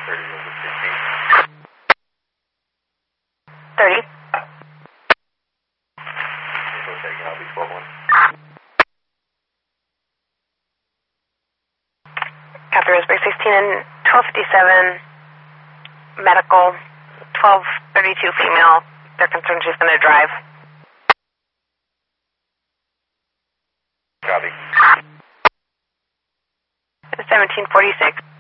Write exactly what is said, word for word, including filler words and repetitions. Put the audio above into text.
thirty. Copy, Roseberry sixteen and twelve fifty-seven, medical, twelve thirty-two female. They're concerned she's going to drive. Copy. seventeen forty-six.